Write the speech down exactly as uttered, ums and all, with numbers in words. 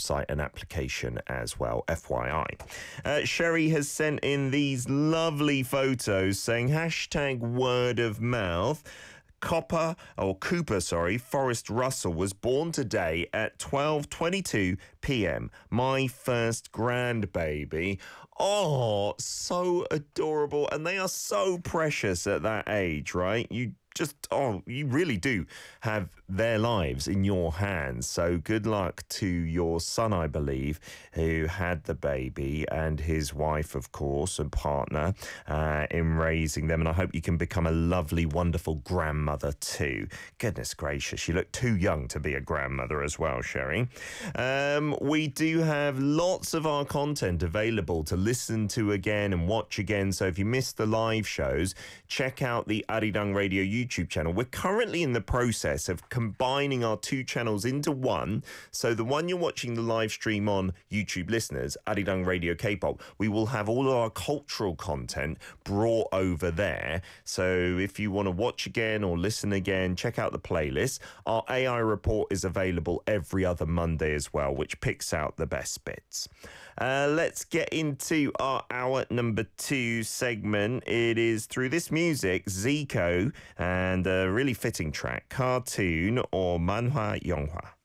website and application as well, F Y I. Uh, Sherry has sent in these lovely photos saying hashtag word of mouth. Copper, or Cooper, sorry, Forrest Russell was born today at twelve twenty-two p.m. My first grandbaby. Oh, so adorable. And they are so precious at that age, right? You just, oh, you really do have their lives in your hands. So good luck to your son, I believe, who had the baby, and his wife, of course, and partner uh, in raising them. And I hope you can become a lovely, wonderful grandmother too. Goodness gracious, you look too young to be a grandmother as well, Sherry. Um, we do have lots of our content available to listen to again and watch again. So if you missed the live shows, check out the Arirang Radio YouTube channel. We're currently in the process of combining our two channels into one. So the one you're watching the live stream on, YouTube listeners, Arirang Radio K-pop, we will have all of our cultural content brought over there. So if you want to watch again or listen again, check out the playlist. Our A I report is available every other Monday as well, which picks out the best bits. Uh, let's get into our hour number two segment. It is through this music, Zico, and a really fitting track, Cartoon or Manhwa Yonghwa.